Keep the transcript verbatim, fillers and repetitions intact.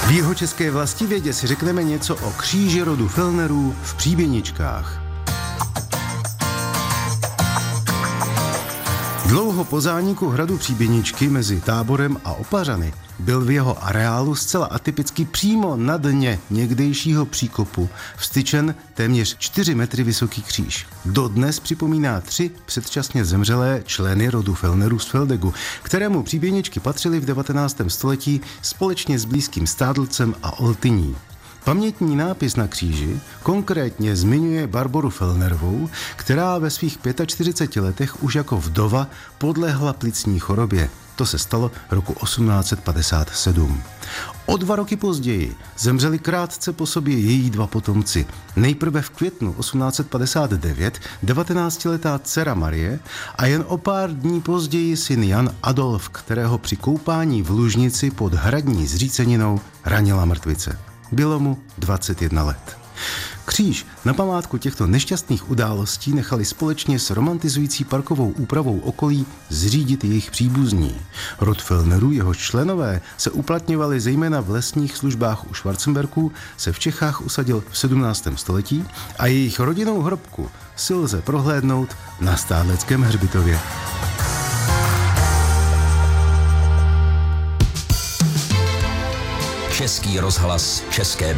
V jihočeské vlastivědě si řekneme něco o kříži rodu Fellnerů v Příběničkách. Dlouho po zániku hradu Příběničky mezi Táborem a Opařany byl v jeho areálu zcela atypicky přímo na dně někdejšího příkopu vstyčen téměř čtyři metry vysoký kříž. Dodnes připomíná tři předčasně zemřelé členy rodu Fellnerů z Feldegu, kterému Příběničky patřily v devatenáctém století společně s blízkým Stádlcem a Oltyní. Pamětní nápis na kříži konkrétně zmiňuje Barboru Fellnerovou, která ve svých čtyřiceti pěti letech už jako vdova podlehla plicní chorobě. To se stalo roku osmnáct set padesát sedm. O dva roky později zemřeli krátce po sobě její dva potomci. Nejprve v květnu osmnáct set padesát devět devatenáctiletá dcera Marie a jen o pár dní později syn Jan Adolf, kterého při koupání v Lužnici pod hradní zříceninou ranila mrtvice. Bylo mu dvacet jedna let. Kříž na památku těchto nešťastných událostí nechali společně s romantizující parkovou úpravou okolí zřídit jejich příbuzní. Rod Fellnerů, jeho členové, se uplatňovali zejména v lesních službách u Schwarzenberků, se v Čechách usadil v sedmnáctém století a jejich rodinnou hrobku si lze prohlédnout na Stádleckém hřbitově. Český rozhlas České